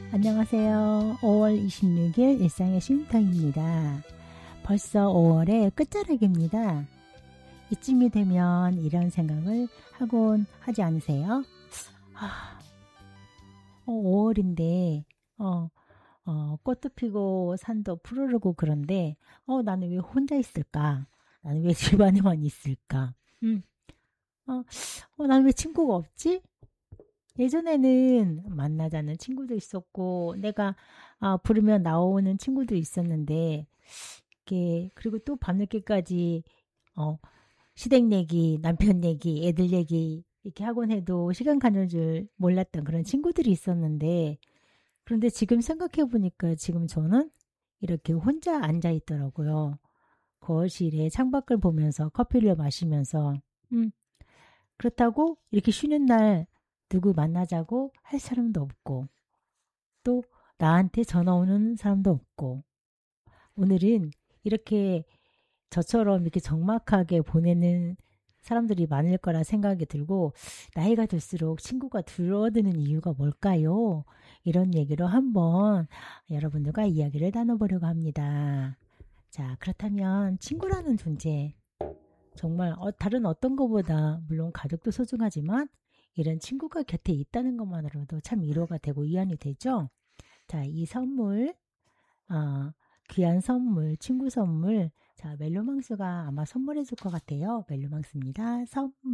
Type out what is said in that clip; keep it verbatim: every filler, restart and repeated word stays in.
안녕하세요. 오월 이십육일 일상의 쉼터입니다. 벌써 오월의 끝자락입니다. 이쯤이 되면 이런 생각을 하곤 하지 않으세요? 아, 어, 오월인데 어, 어, 꽃도 피고 산도 푸르르고 그런데 어, 나는 왜 혼자 있을까? 나는 왜 집안에만 있을까? 음, 어, 어, 나는 왜 친구가 없지? 예전에는 만나자는 친구도 있었고, 내가 아, 부르면 나오는 친구도 있었는데, 이게 그리고 또 밤늦게까지 어, 시댁 얘기, 남편 얘기, 애들 얘기 이렇게 하곤 해도 시간 가는 줄 몰랐던 그런 친구들이 있었는데, 그런데 지금 생각해 보니까 지금 저는 이렇게 혼자 앉아 있더라고요. 거실에 창밖을 보면서 커피를 마시면서, 음, 그렇다고 이렇게 쉬는 날 누구 만나자고 할 사람도 없고, 또 나한테 전화 오는 사람도 없고, 오늘은 이렇게 저처럼 이렇게 적막하게 보내는 사람들이 많을 거라 생각이 들고, 나이가 들수록 친구가 줄어드는 이유가 뭘까요? 이런 얘기로 한번 여러분들과 이야기를 나눠보려고 합니다. 자, 그렇다면 친구라는 존재, 정말 어, 다른 어떤 것보다 물론 가족도 소중하지만 이런 친구가 곁에 있다는 것만으로도 참 위로가 되고 위안이 되죠. 자, 이 선물, 어, 귀한 선물, 친구 선물. 자, 멜로망스가 아마 선물해 줄 것 같아요. 멜로망스입니다. 선물.